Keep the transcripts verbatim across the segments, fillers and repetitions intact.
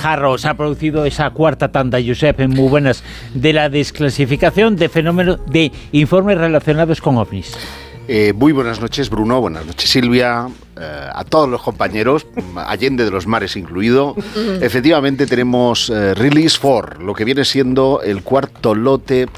Guijarro, se ha producido esa cuarta tanda, Josep, muy buenas, de la desclasificación de fenómenos de informes relacionados con ovnis. Eh, muy buenas noches, Bruno, buenas noches, Silvia, eh, a todos los compañeros, Allende de los Mares incluido. Efectivamente tenemos eh, Release cuatro, lo que viene siendo el cuarto lote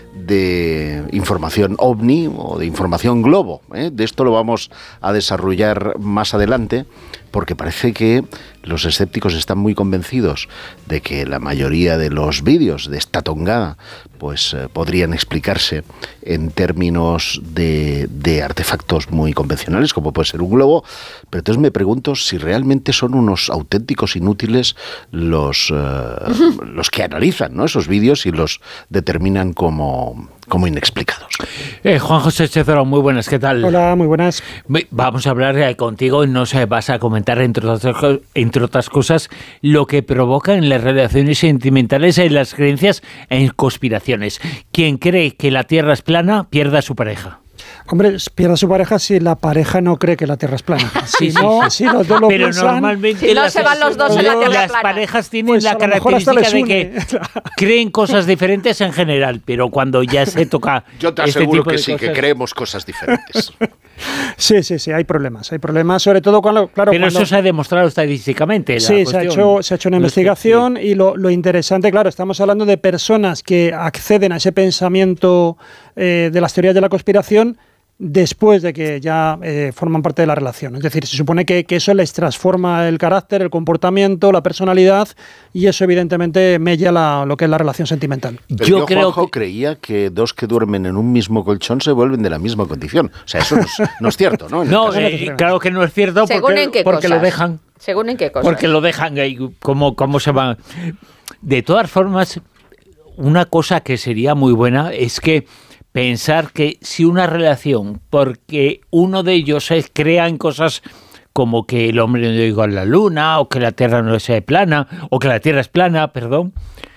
de información ovni o de información globo, ¿eh? De esto lo vamos a desarrollar más adelante, porque parece que los escépticos están muy convencidos de que la mayoría de los vídeos de esta tongada pues eh, podrían explicarse en términos de, de artefactos muy convencionales, como puede ser un globo, pero entonces me pregunto si realmente son unos auténticos inútiles los, eh, los que analizan, ¿no?, esos vídeos y los determinan como, como inexplicados. Eh, Juan José Chezoro, muy buenas, ¿qué tal? Hola, muy buenas. Vamos a hablar eh, contigo y nos eh, vas a comentar, entre otras, entre otras cosas, lo que provoca en las relaciones sentimentales y las creencias en conspiraciones. Quien cree que la Tierra es plana, pierde a su pareja. Hombre, pierde a su pareja si la pareja no cree que la Tierra es plana. Si sí, no, sí, sí. si los dos lo Pero piensan, normalmente si no las, se van los dos en la Tierra las plana. parejas tienen pues la característica de que creen cosas diferentes en general, pero cuando ya se toca yo te este aseguro tipo que de sí, cosas, que creemos cosas diferentes. Sí, sí, sí, hay problemas. Hay problemas, sobre todo cuando, claro, pero cuando... eso se ha demostrado estadísticamente. Sí, se ha, hecho, se ha hecho una investigación y lo, lo interesante, claro, estamos hablando de personas que acceden a ese pensamiento eh, de las teorías de la conspiración después de que ya eh, forman parte de la relación. Es decir, se supone que, que eso les transforma el carácter, el comportamiento, la personalidad, y eso evidentemente mella la, lo que es la relación sentimental. Pero yo yo, creo Juanjo, que... creía que dos que duermen en un mismo colchón se vuelven de la misma condición. O sea, eso no es, no es cierto, ¿no? En No, caso... eh, claro que no es cierto, Según porque, en qué porque cosas. lo dejan. Según en qué cosas. Porque lo dejan ahí, cómo, cómo se van. De todas formas, una cosa que sería muy buena es que pensar que si una relación, porque uno de ellos se crea en cosas como que el hombre no llegó a la luna, o que la Tierra no es plana, o que la Tierra es plana, perdón,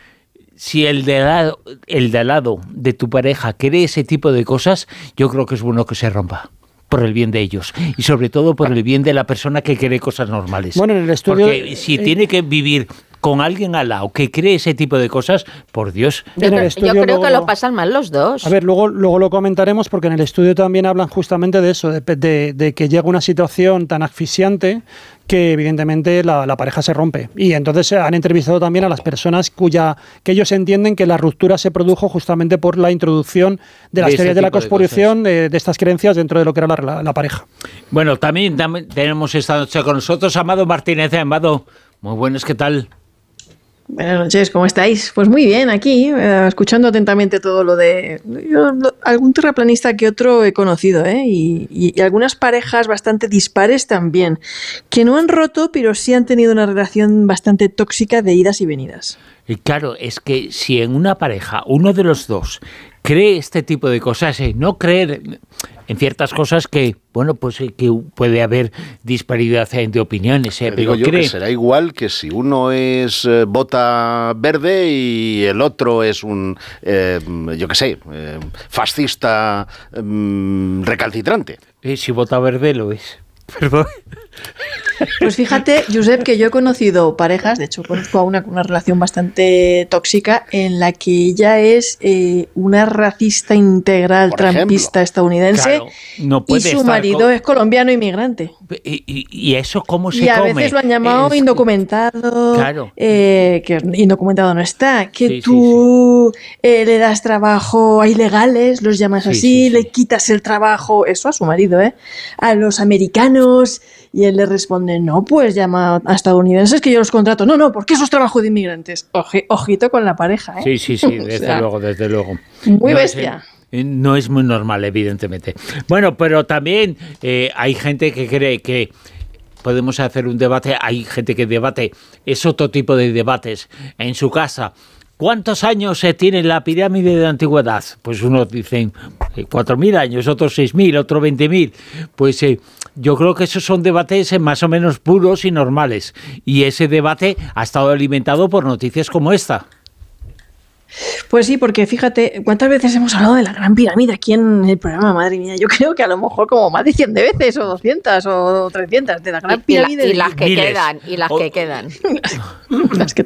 si el de al lado, el de al lado de tu pareja cree ese tipo de cosas, yo creo que es bueno que se rompa, por el bien de ellos y sobre todo por el bien de la persona que cree cosas normales. Bueno, en el estudio... Porque si eh, tiene que vivir con alguien al lado que cree ese tipo de cosas, por Dios. Yo, en el yo estudio creo luego, que lo pasan mal los dos. A ver, luego, luego lo comentaremos, porque en el estudio también hablan justamente de eso, de, de, de que llega una situación tan asfixiante que evidentemente la, la pareja se rompe. Y entonces han entrevistado también a las personas cuya que ellos entienden que la ruptura se produjo justamente por la introducción de las de teorías de la de conspiración, de, de estas creencias dentro de lo que era la, la, la pareja. Bueno, también, también tenemos esta noche con nosotros Amado Martínez. Amado, muy buenos, ¿qué tal? Buenas noches, ¿cómo estáis? Pues muy bien, aquí, eh, escuchando atentamente todo lo de... Yo, lo, algún terraplanista que otro he conocido, ¿eh? Y, y, y algunas parejas bastante dispares también, que no han roto, pero sí han tenido una relación bastante tóxica de idas y venidas. Y claro, es que si en una pareja uno de los dos cree este tipo de cosas, eh, no creer en ciertas cosas que, bueno, pues eh, que puede haber disparidad de opiniones, eh, pero digo yo cree... que será igual que si uno es eh, bota verde y el otro es un, eh, yo qué sé, eh, fascista eh, recalcitrante. Eh, si bota verde lo es. Perdón. Pues fíjate, Josep, que yo he conocido parejas, de hecho conozco a una con una relación bastante tóxica en la que ella es eh, una racista integral, Por trampista ejemplo. estadounidense, Claro, no y puede su estar marido con... es colombiano inmigrante. ¿Y, y, y eso cómo se Y a come? veces lo han llamado Es- indocumentado, Claro. eh, que indocumentado no está, que Sí, sí, tú eh, le das trabajo a ilegales, los llamas Sí, así, sí, sí. le quitas el trabajo, eso a su marido, ¿eh? A los americanos, y él le responde, no, pues llama a estadounidenses que yo los contrato. No, no, porque eso es trabajo de inmigrantes. Oje, ojito con la pareja, ¿eh? Sí, sí, sí, desde O sea, luego, desde luego. muy No es, bestia. eh, no es muy normal, evidentemente. Bueno, pero también eh, hay gente que cree que podemos hacer un debate, hay gente que debate, es otro tipo de debates en su casa. ¿Cuántos años se tiene la pirámide de antigüedad? Pues unos dicen eh, cuatro mil años, otros seis mil, otros veinte mil. Pues eh, yo creo que esos son debates eh, más o menos puros y normales. Y ese debate ha estado alimentado por noticias como esta. Pues sí, porque fíjate, ¿cuántas veces hemos hablado de la Gran Pirámide aquí en el programa? Madre mía, yo creo que a lo mejor como más de cien de veces, o doscientas, o trescientas, de la Gran Y, y la- Pirámide. y las que Miles. quedan, y las O- que quedan. Las que